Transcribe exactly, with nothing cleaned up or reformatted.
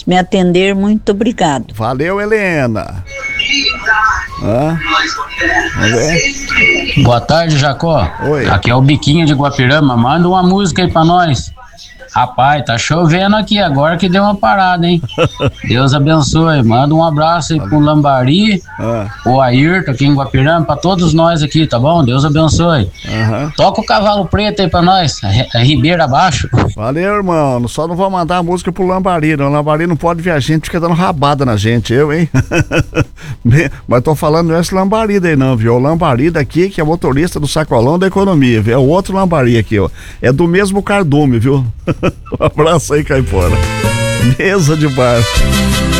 Se me atender, muito obrigado. Valeu, Helena. Hã? Vamos ver. Boa tarde, Jacó. Oi. Aqui é o Biquinho de Guapirama. Manda uma música aí pra nós. Rapaz, tá chovendo aqui agora que deu uma parada, hein? Deus abençoe. Manda um abraço aí pro Lambari, Ah. o Ayrton aqui em Guapirama, pra todos nós aqui, tá bom? Deus abençoe. Aham. Toca o Cavalo Preto aí pra nós, a Ribeira abaixo. Valeu, irmão. Só não vou mandar a música pro Lambari, não. O Lambari não pode ver a gente, fica dando rabada na gente, eu, hein? Mas tô falando não é esse Lambari daí não, viu? O Lambari daqui, que é motorista do Sacolão da Economia, viu? É o outro Lambari aqui, ó. É do mesmo cardume, viu? Um abraço aí, Caipora. Mesa de bar.